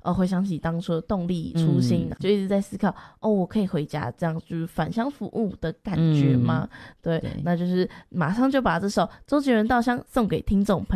回想起当初的动力初心，就一直在思考我可以回家这样就是返乡服务的感觉吗？对，那就是马上就把这首周杰伦《稻香》送给听众朋